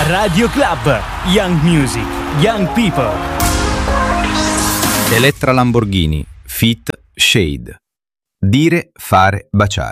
Radio Club, Young Music, Young People. Elettra Lamborghini, feat. Shade. Dire, fare, baciare.